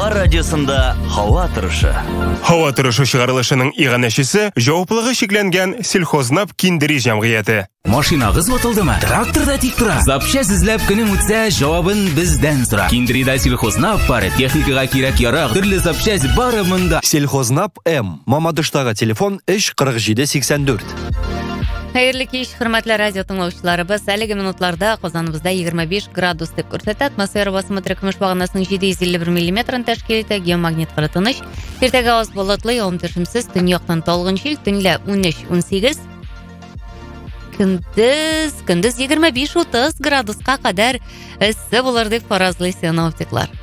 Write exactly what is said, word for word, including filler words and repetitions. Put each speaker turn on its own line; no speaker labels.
Аңсар радиосында һава торышы.
Һава торышы чыгарылышының иганәчесе җаваплылыгы шикләнгән сельхознап киндери җәмгыяте.
Машинагыз ватылдымы? Тракторда тик тора. Запчасть эзләп көнең үтсә, җавабын бездән сора. Киндерида сельхознап бары, техникага кирәк ярак, төрле запчасть бары монда.
Сельхознап М. Мамадыштагы телефон өч кырык җиде сиксән дүрт.
Хәерле кич, хөрмәтле радио тыңлаучыларыбыз. Әлеге минутларда Казаныбызда егерме биш градус дип күрсәтә. Атмосфера басымы теркемеш баганасының җиде йөз илле бер миллиметрын тәшкил итә. Геомагнит кыры тыныч. Иртәгә аз болытлы, явым-төшемсез, төньяктан талгын җил, төнлә ун өч ун сигез. Көндез, көндез егерме биш утыз градуска кадәр эссе булыр дип фаразлый синоптиклар.